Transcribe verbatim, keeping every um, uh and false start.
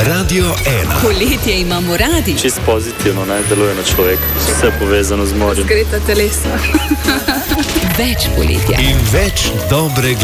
Radio ena. Poletje imamo radi. Čist pozitivno, naj deluje na človek. Vse povezano z morjem. Zgreta telesa. Več poletja. In več dobrega.